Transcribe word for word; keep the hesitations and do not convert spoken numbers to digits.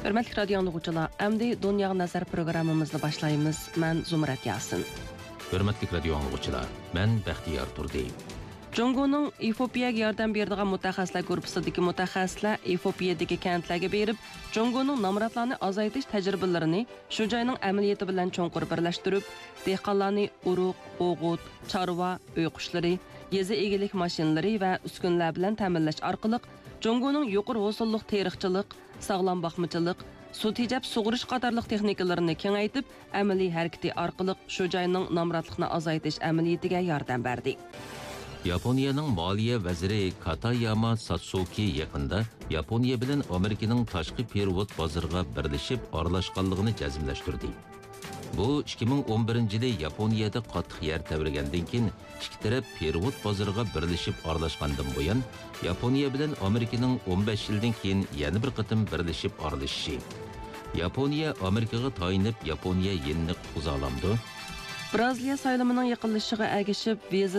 Hürmetli radyo anlıqçılar, əmdi Dünya Nazar programımızı başlayımız. Mən Zumrat Yasin. Hürmetli radyo anlıqçılar, mən Bəxtiyar Turdi. Jongo'nun Efiopiyaga yordam beradigan mutaxassislar guruhisidagi mutaxassislar Efiopiyadagi kentlarga berib, Jongo'nun namratlarni azaytish tajribalarini shu joyning amaliyoti bilan cho'nqur birlashtirib, dehqonlarni uruq, o'g'ut, chorva, uy qushlari, yezi egilik mashinalari va uskunlar bilan ta'minlash orqali Jongo'ning yuqori hosillik teriqchilik, sog'lom boqmachilik, suv tejab sug'urish qatorliq texnikalarini kengaytib, amaliy harakati orqali shu joyning namratlikni azaytish amaliyatiga yordam berdi. Yaponiyaning moliya vaziri Katayama Satsuki yaqinda Yaponiya bilan Amerikaning tashqi perevod bozoriga birlashib aralashganligini jazmlashtirdi. Bu ikki ming o'n birinchi yili Yaponiyada qattiq yer tebirgandan keyin ikki taraf perevod bozoriga birlashib aralashgandan buyon Yaponiya bilan Amerikaning o'n besh yildan keyin yana bir qatim birlashib aralashishi. Yaponiya Amerikaga tayinib Yaponiya yenini quza olamdi. Braziliya saylovining yaqinlashishiga ergashib, viza